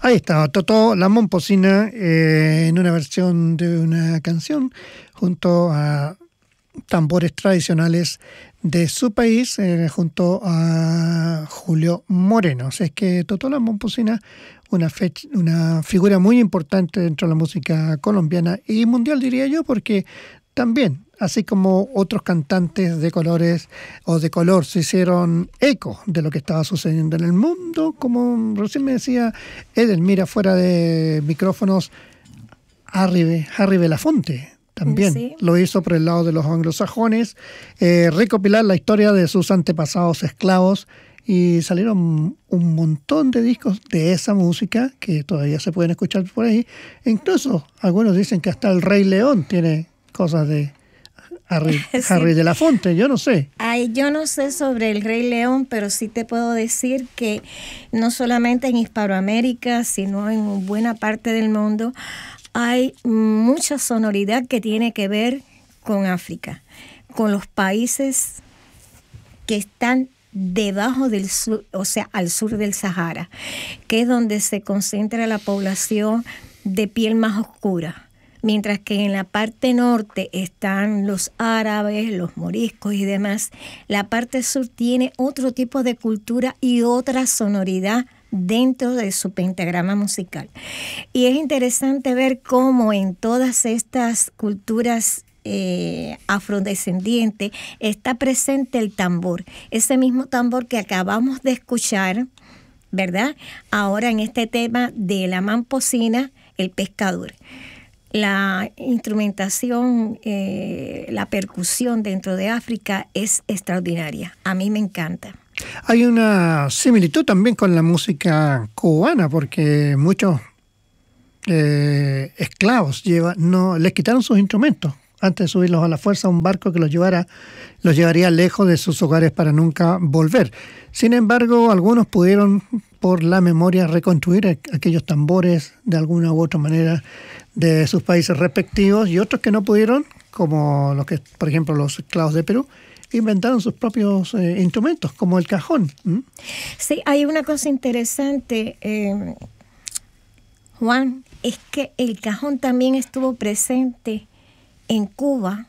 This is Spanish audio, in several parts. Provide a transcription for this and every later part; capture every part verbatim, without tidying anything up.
Ahí está, Totó la Momposina eh, en una versión de una canción junto a tambores tradicionales de su país, eh, junto a Julio Moreno. Así es que Totó la Momposina, una, fech- una figura muy importante dentro de la música colombiana y mundial, diría yo, porque también, así como otros cantantes de colores o de color se hicieron eco de lo que estaba sucediendo en el mundo, como recién me decía Edelmira fuera de micrófonos, Harry, Harry Belafonte también Sí. lo hizo por el lado de los anglosajones, eh, recopilar la historia de sus antepasados esclavos, y salieron un montón de discos de esa música que todavía se pueden escuchar por ahí. E incluso algunos dicen que hasta el Rey León tiene cosas de Harry, Sí. Harry de la Fonte, yo no sé. Ay, yo no sé sobre el Rey León, pero sí te puedo decir que no solamente en Hispanoamérica, sino en buena parte del mundo, hay mucha sonoridad que tiene que ver con África, con los países que están debajo del sur, o sea, al sur del Sahara, que es donde se concentra la población de piel más oscura. Mientras que en la parte norte están los árabes, los moriscos y demás, la parte sur tiene otro tipo de cultura y otra sonoridad dentro de su pentagrama musical. Y es interesante ver cómo en todas estas culturas eh, afrodescendientes está presente el tambor, ese mismo tambor que acabamos de escuchar, ¿verdad? Ahora en este tema de la mamposina, el pescador. La instrumentación, eh, la percusión dentro de África es extraordinaria. A mí me encanta. Hay una similitud también con la música cubana, porque muchos eh, esclavos lleva, no, les quitaron sus instrumentos antes de subirlos a la fuerza a un barco que los llevara, los llevaría lejos de sus hogares para nunca volver. Sin embargo, algunos pudieron, por la memoria, reconstruir aquellos tambores de alguna u otra manera de sus países respectivos, y otros que no pudieron, como los que, por ejemplo, los esclavos de Perú, inventaron sus propios eh, instrumentos, como el cajón. ¿Mm? Sí, hay una cosa interesante, eh, Juan, es que el cajón también estuvo presente en Cuba.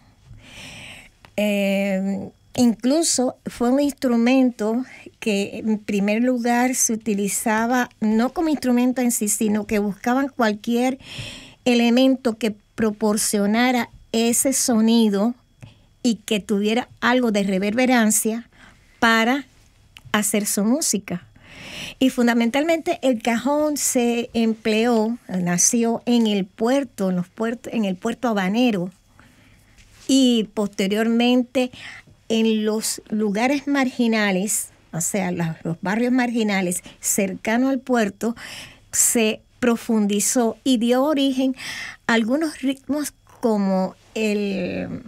Eh, incluso fue un instrumento que en primer lugar se utilizaba no como instrumento en sí, sino que buscaban cualquier elemento que proporcionara ese sonido y que tuviera algo de reverberancia para hacer su música. Y fundamentalmente el cajón se empleó, nació en el puerto, en los puertos, en el puerto habanero, y posteriormente en los lugares marginales, o sea, los, los barrios marginales cercanos al puerto, se profundizó y dio origen a algunos ritmos como el,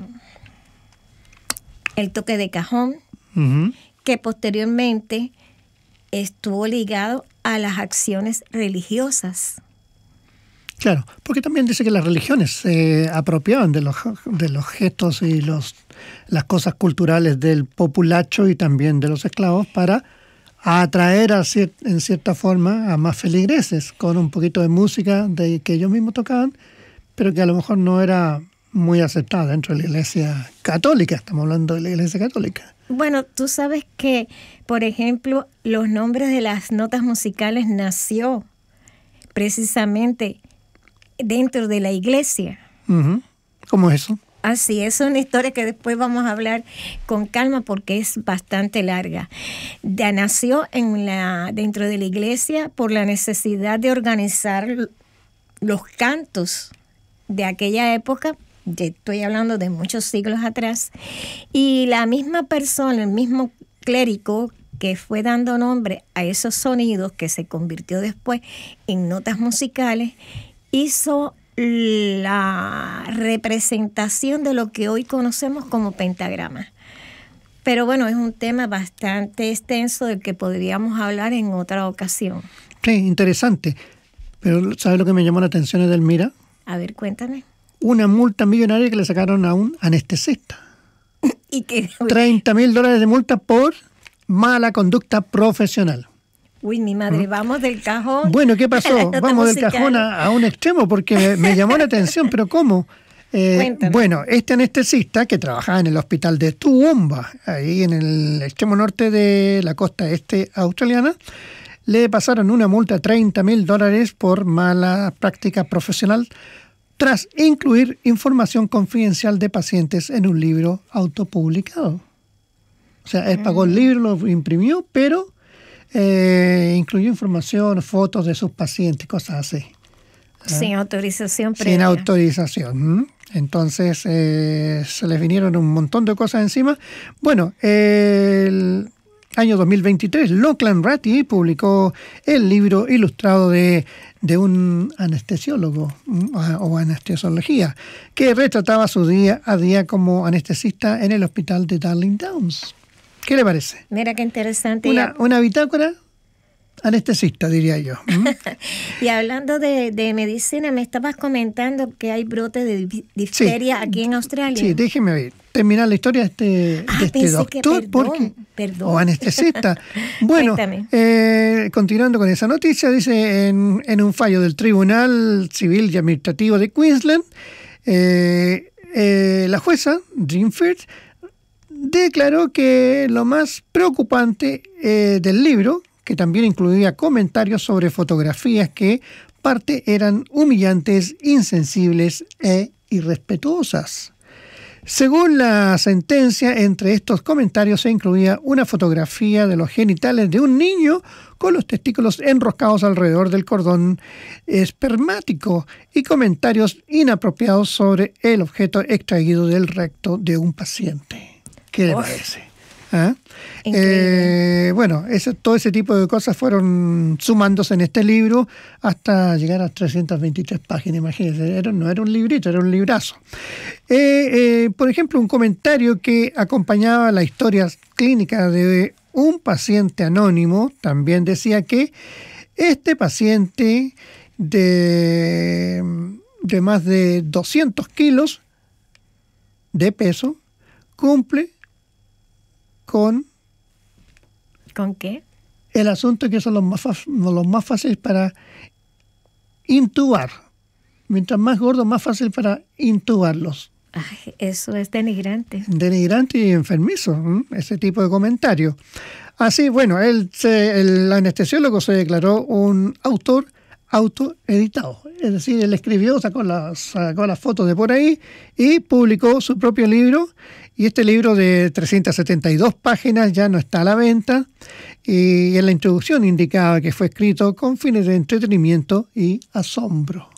el toque de cajón, uh-huh. que posteriormente estuvo ligado a las acciones religiosas. Claro, porque también dice que las religiones se apropiaban de los, de los gestos y los, las cosas culturales del populacho y también de los esclavos para atraer a cier- en cierta forma a más feligreses con un poquito de música de que ellos mismos tocaban, pero que a lo mejor no era muy aceptada dentro de la Iglesia Católica. Estamos hablando de la Iglesia Católica. Bueno, tú sabes que, por ejemplo, los nombres de las notas musicales nació precisamente dentro de la iglesia. Uh-huh. ¿Cómo es eso? Así es, una historia que después vamos a hablar con calma porque es bastante larga. Ya nació en la, dentro de la iglesia por la necesidad de organizar los cantos de aquella época. Estoy hablando de muchos siglos atrás. Y la misma persona, el mismo clérigo que fue dando nombre a esos sonidos que se convirtió después en notas musicales, hizo la representación de lo que hoy conocemos como pentagrama. Pero bueno, es un tema bastante extenso del que podríamos hablar en otra ocasión. Sí, interesante. Pero ¿sabes lo que me llamó la atención, Edelmira? A ver, cuéntame. Una multa millonaria que le sacaron a un anestesista. ¿Y qué? treinta mil dólares de multa por mala conducta profesional. Uy, mi madre, ¿Mm? Vamos del cajón. Bueno, ¿qué pasó? Vamos musical. del cajón a, a un extremo porque me, me llamó la atención, pero ¿cómo? Eh, bueno, este anestesista que trabajaba en el hospital de Toowoomba, ahí en el extremo norte de la costa este australiana, le pasaron una multa de treinta mil dólares por mala práctica profesional tras incluir información confidencial de pacientes en un libro autopublicado. O sea, él pagó el libro, lo imprimió, pero eh, incluyó información, fotos de sus pacientes, cosas así. Sin autorización previa. Sin autorización. Entonces, eh, se les vinieron un montón de cosas encima. Bueno, el año dos mil veintitrés, Lachlan Ratty publicó el libro ilustrado de, de un anestesiólogo o anestesiología que retrataba su día a día como anestesista en el hospital de Darling Downs. ¿Qué le parece? Mira qué interesante. Una, una bitácora anestesista, diría yo. ¿Mm? Y hablando de, de medicina, me estabas comentando que hay brotes de difteria sí, aquí en Australia. Sí, déjeme ver, terminar la historia de este, ah, de este doctor que, perdón, porque, perdón. o anestesista. Bueno, eh, continuando con esa noticia, dice en, en un fallo del Tribunal Civil y Administrativo de Queensland, eh, eh, la jueza, Dreamford, declaró que lo más preocupante eh, del libro, que también incluía comentarios sobre fotografías que parte eran humillantes, insensibles e irrespetuosas. Según la sentencia, entre estos comentarios se incluía una fotografía de los genitales de un niño con los testículos enroscados alrededor del cordón espermático y comentarios inapropiados sobre el objeto extraído del recto de un paciente. ¿Qué le parece? ¿Ah? Eh, bueno, ese, todo ese tipo de cosas fueron sumándose en este libro hasta llegar a trescientas veintitrés páginas, imagínense, era, no era un librito, era un librazo. Eh, eh, por ejemplo, un comentario que acompañaba la historia clínica de un paciente anónimo también decía que este paciente de, de más de doscientos kilos de peso cumple con... ¿Con qué? El asunto que son los más, los más fáciles para intubar. Mientras más gordo, más fácil para intubarlos. Ay, eso es denigrante. Denigrante y enfermizo, ¿eh? Ese tipo de comentario. Así, bueno, él se, el anestesiólogo se declaró un autor autoeditado. Es decir, él escribió, sacó las, sacó las fotos de por ahí y publicó su propio libro. Y este libro de trescientas setenta y dos páginas ya no está a la venta. Y en la introducción indicaba que fue escrito con fines de entretenimiento y asombro.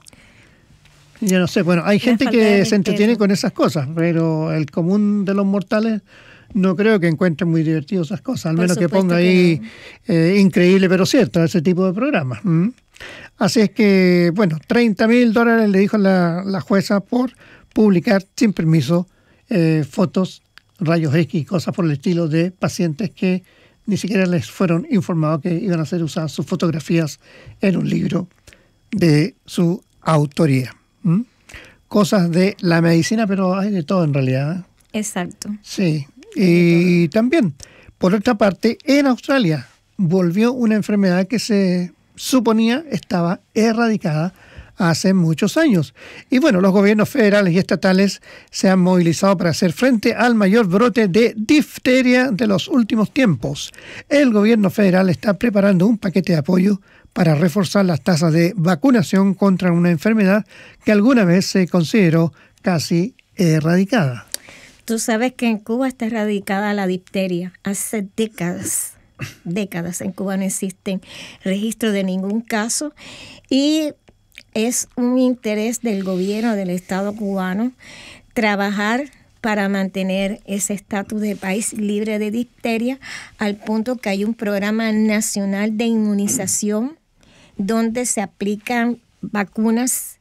Yo no sé, bueno, hay gente que se entretiene con esas cosas, pero el común de los mortales no creo que encuentre muy divertido esas cosas, al menos que ponga ahí eh, increíble pero cierto, ese tipo de programas. ¿Mm? Así es que, bueno, treinta mil dólares le dijo la, la jueza por publicar sin permiso eh, fotos, rayos X y cosas por el estilo de pacientes que ni siquiera les fueron informados que iban a ser usadas sus fotografías en un libro de su autoría. ¿Mm? Cosas de la medicina, pero hay de todo en realidad. Exacto. Sí, y también, por otra parte, en Australia volvió una enfermedad que se suponía estaba erradicada hace muchos años. Y bueno, los gobiernos federales y estatales se han movilizado para hacer frente al mayor brote de difteria de los últimos tiempos. El gobierno federal está preparando un paquete de apoyo para reforzar las tasas de vacunación contra una enfermedad que alguna vez se consideró casi erradicada. Tú sabes que en Cuba está erradicada la difteria hace décadas. Décadas en Cuba no existen registros de ningún caso y es un interés del gobierno del Estado cubano trabajar para mantener ese estatus de país libre de difteria, al punto que hay un programa nacional de inmunización donde se aplican vacunas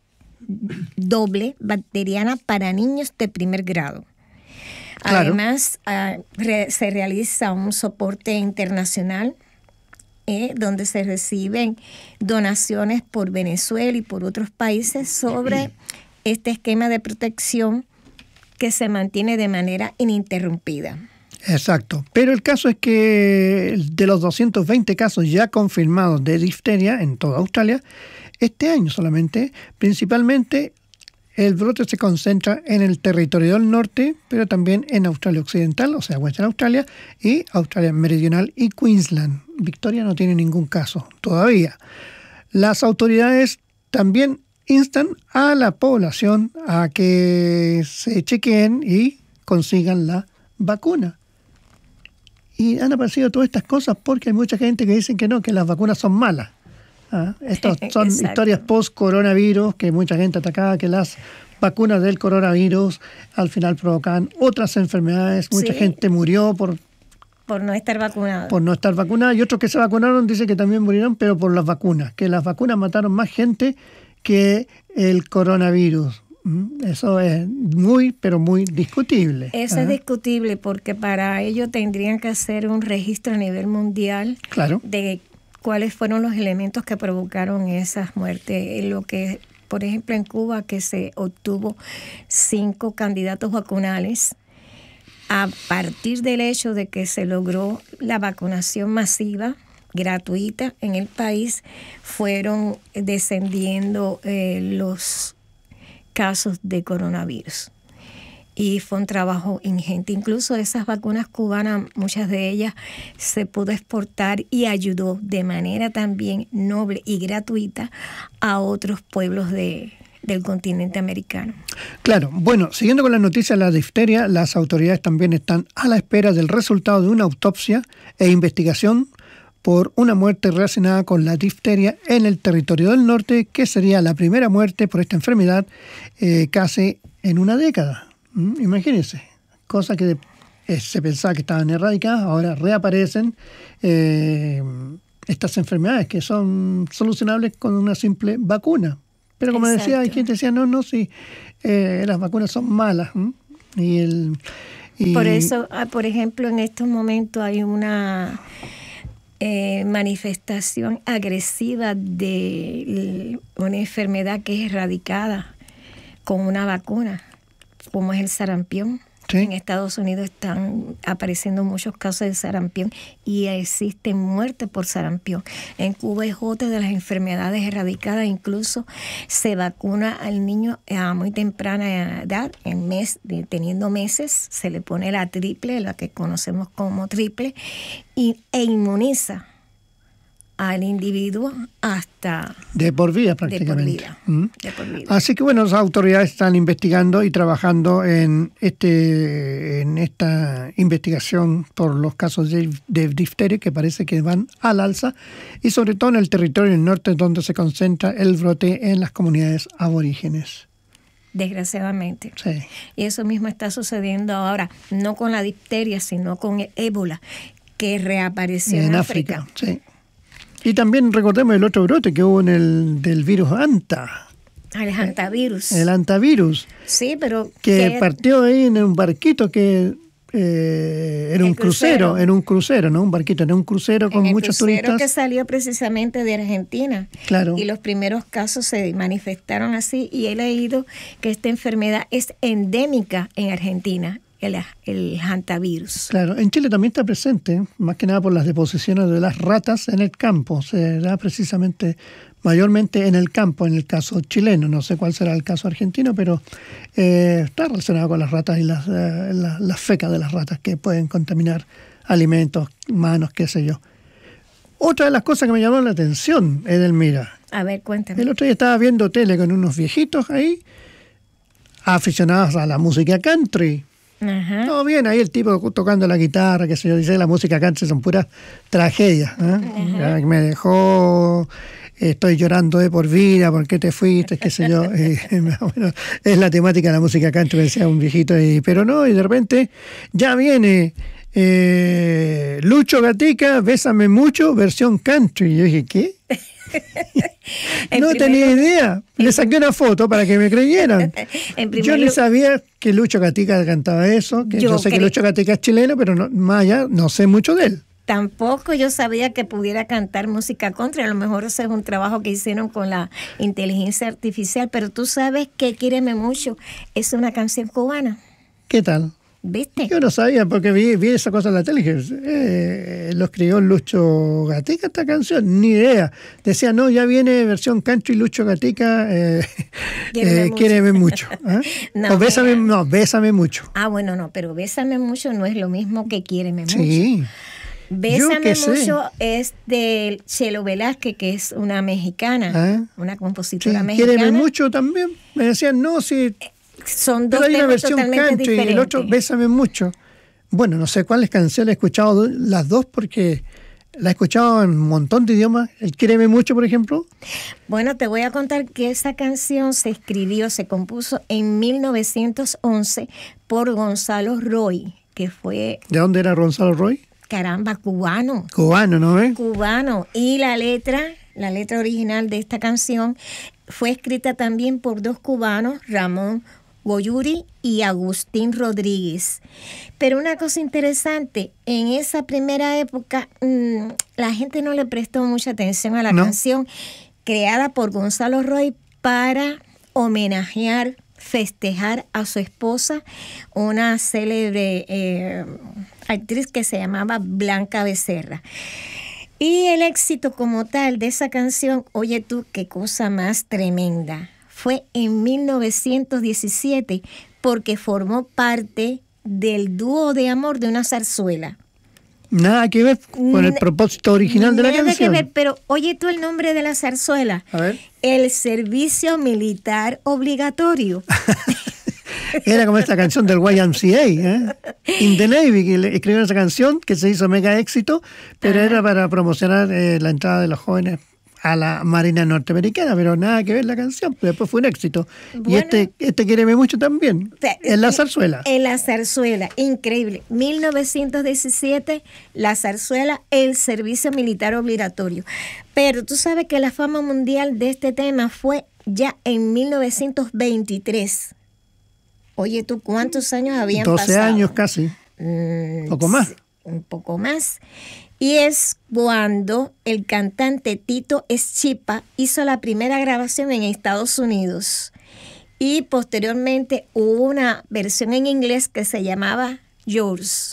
doble bacteriana para niños de primer grado. Claro. Además, uh, re, se realiza un soporte internacional eh, donde se reciben donaciones por Venezuela y por otros países sobre este esquema de protección que se mantiene de manera ininterrumpida. Exacto, pero el caso es que de los doscientos veinte casos ya confirmados de difteria en toda Australia, este año solamente, principalmente el brote se concentra en el territorio del norte, pero también en Australia Occidental, o sea, Western Australia, y Australia Meridional y Queensland. Victoria no tiene ningún caso todavía. Las autoridades también instan a la población a que se chequeen y consigan la vacuna. Y han aparecido todas estas cosas porque hay mucha gente que dice que no, que las vacunas son malas. ¿Ah? Estas son Exacto. historias post-coronavirus, que mucha gente atacaba que las vacunas del coronavirus al final provocaban otras enfermedades. Mucha Sí. gente murió por, Por no estar vacunado. por no estar vacunada y otros que se vacunaron dicen que también murieron, pero por las vacunas, que las vacunas mataron más gente que el coronavirus. ¿Mm? Eso es muy, pero muy discutible. Eso ¿Ah? es discutible porque para ello tendrían que hacer un registro a nivel mundial Claro. de cuáles fueron los elementos que provocaron esas muertes. Lo que, por ejemplo, en Cuba, que se obtuvo cinco candidatos vacunales a partir del hecho de que se logró la vacunación masiva gratuita en el país, fueron descendiendo eh, los casos de coronavirus. Y fue un trabajo ingente. Incluso esas vacunas cubanas, muchas de ellas se pudo exportar y ayudó de manera también noble y gratuita a otros pueblos de, del continente americano. Claro, bueno, siguiendo con la noticia de la difteria, las autoridades también están a la espera del resultado de una autopsia e investigación por una muerte relacionada con la difteria en el territorio del norte, que sería la primera muerte por esta enfermedad eh, casi en una década. ¿Mm? Imagínense, cosas que eh, se pensaba que estaban erradicadas, ahora reaparecen eh, estas enfermedades que son solucionables con una simple vacuna. Pero como Exacto. decía, hay gente que decía, no, no, sí, eh, las vacunas son malas. ¿Mm? Y el, y Por eso, ah, por ejemplo, en estos momentos hay una eh, manifestación agresiva de una enfermedad que es erradicada con una vacuna, como es el sarampión. Sí. En Estados Unidos están apareciendo muchos casos de sarampión y existen muertes por sarampión. En Cuba es otra de las enfermedades erradicadas. Incluso se vacuna al niño a muy temprana edad, en mes, de, teniendo meses, se le pone la triple, la que conocemos como triple, y, e inmuniza al individuo hasta de por vida de por prácticamente. vida. ¿Mm? De por vida. Así que bueno, las autoridades están investigando y trabajando en este en esta investigación por los casos de, de difteria que parece que van al alza y sobre todo en el territorio del norte donde se concentra el brote en las comunidades aborígenes. Desgraciadamente. Sí. Y eso mismo está sucediendo ahora, no con la difteria, sino con el ébola, que reapareció en, En África. África, sí. Y también recordemos el otro brote que hubo en el del virus Anta, El hantavirus. el antavirus, Sí, pero que que- partió ahí en un barquito que eh, era El un crucero, crucero. en un crucero, no un barquito, era un crucero con en el muchos crucero turistas. que salió precisamente de Argentina. Claro. Y los primeros casos se manifestaron así. Y he leído que esta enfermedad es endémica en Argentina, el, el hantavirus. Claro, en Chile también está presente, más que nada por las deposiciones de las ratas en el campo. Se da precisamente, mayormente en el campo, en el caso chileno. No sé cuál será el caso argentino, pero eh, está relacionado con las ratas y las, eh, las, las fecas de las ratas que pueden contaminar alimentos, manos, qué sé yo. Otra de las cosas que me llamó la atención, Edelmira, A ver, cuéntame. el otro día estaba viendo tele con unos viejitos ahí, aficionados a la música country. Ajá. Todo bien, ahí el tipo tocando la guitarra, qué sé yo, dice la música country son puras tragedias. ¿Eh? Ya me dejó, estoy llorando de por vida, ¿por qué te fuiste? Qué sé yo. Y, bueno, es la temática de la música country, decía un viejito, y, pero no, y de repente ya viene eh, Lucho Gatica, Bésame Mucho, versión country. Y yo dije, ¿qué? En No primer tenía lugar- idea. Le saqué una foto para que me creyeran. En primer Yo ni lu- sabía que Lucho Gatica cantaba eso. Que yo, Yo sé que cre- Lucho Gatica es chileno, pero no, más allá no sé mucho de él. Tampoco yo sabía que pudiera cantar música country. A lo mejor ese es un trabajo que hicieron con la inteligencia artificial. Pero tú sabes que Quíreme Mucho es una canción cubana. ¿Qué tal? ¿Viste? Yo no sabía porque vi, vi esa cosa en la tele y dije, eh, lo escribió Lucho Gatica esta canción, ni idea. Decía, no, ya viene versión country Lucho Gatica, eh, Quiéreme eh, mucho. Quiéreme mucho. ¿eh? No, o bésame, mira. no, bésame mucho. Ah, bueno, no, pero Bésame mucho no es lo mismo que Quiéreme mucho. Sí. Bésame qué sé. mucho es de Chelo Velázquez, que es una mexicana, Ah. una Sí, compositora Quiéreme mexicana. mucho también. Me decían, no, sí, Son dos pero hay una temas versión totalmente country y diferentes. el otro, Bésame mucho. Bueno, no sé cuáles canciones he escuchado las dos porque la he escuchado en un montón de idiomas. El Quiéreme mucho, por ejemplo. Bueno, te voy a contar que esa canción se escribió, se compuso en mil novecientos once por Gonzalo Roy, que fue, ¿De dónde era Gonzalo Roy? caramba, cubano. Cubano, ¿no ves? Cubano. Y la letra, la letra original de esta canción fue escrita también por dos cubanos, Ramón Goyuri y Agustín Rodríguez. Pero una cosa interesante, en esa primera época mmm, la gente no le prestó mucha atención a la ¿No? canción creada por Gonzalo Roy para homenajear, festejar a su esposa, una célebre eh, actriz que se llamaba Blanca Becerra. Y el éxito como tal de esa canción, oye tú, qué cosa más tremenda, fue en mil novecientos diecisiete porque formó parte del dúo de amor de una zarzuela. Nada que ver con el propósito original de la Nada canción. que ver, pero oye tú el nombre de la zarzuela. A ver. El servicio militar obligatorio. Era como esta canción del Y M C A, ¿eh? In the Navy, que le escribieron esa canción que se hizo mega éxito, pero Ajá. era para promocionar eh, la entrada de los jóvenes a la Marina norteamericana, pero nada que ver la canción, pero después fue un éxito. Bueno. Y este, este Quiéreme mucho también, O sea, en la zarzuela. En la zarzuela, increíble. mil novecientos diecisiete, la zarzuela, el servicio militar obligatorio. Pero tú sabes que la fama mundial de este tema fue ya en mil novecientos veintitrés. Oye, ¿tú cuántos años habían doce pasado? años casi, Mm, poco más. Un poco más. Y es cuando el cantante Tito Schipa hizo la primera grabación en Estados Unidos. Y posteriormente hubo una versión en inglés que se llamaba Yours.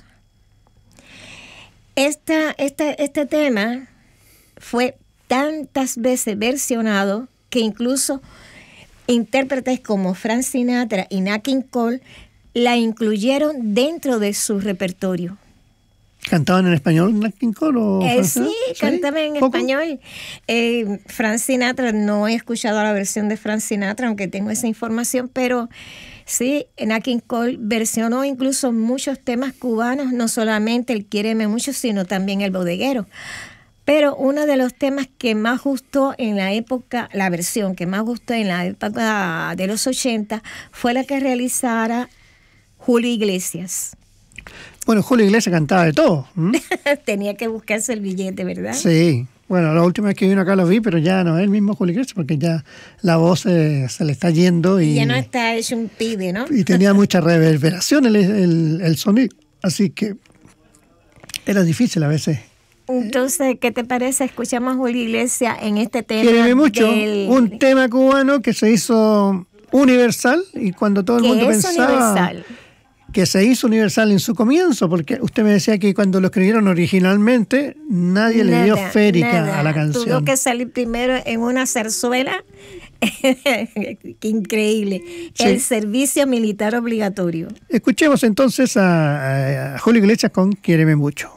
Esta, este, este tema fue tantas veces versionado que incluso intérpretes como Frank Sinatra y Nat King Cole la incluyeron dentro de su repertorio. ¿Cantaban en español Nat King Cole o Eh, francés? sí, cantaba en ¿Poco? español. Eh, Frank Sinatra, no he escuchado la versión de Frank Sinatra, aunque tengo esa información, pero sí, Nat King Cole versionó incluso muchos temas cubanos, no solamente el Quiéreme mucho, sino también el Bodeguero. Pero uno de los temas que más gustó en la época, la versión que más gustó en la época de los ochenta, fue la que realizara Julio Iglesias. Bueno, Julio Iglesias cantaba de todo. ¿m? Tenía que buscarse el billete, ¿verdad? Sí. Bueno, la última vez que vino acá lo vi, pero ya no es el mismo Julio Iglesias porque ya la voz eh, se le está yendo y, Ya no está hecho un pibe, ¿no? y tenía mucha reverberación el, el, el sonido. Así que era difícil a veces. Entonces, ¿qué te parece? Escuchamos a Julio Iglesias en este tema. Quiéreme mucho, del- un tema cubano que se hizo universal y cuando todo el que mundo es pensaba universal. que se hizo universal en su comienzo, porque usted me decía que cuando lo escribieron originalmente nadie le dio Nada, férica nada. a la Tuvo canción. que salir primero en una zarzuela. Qué increíble. Sí. El servicio militar obligatorio. Escuchemos entonces a, a Julio Iglesias con Quiéreme mucho.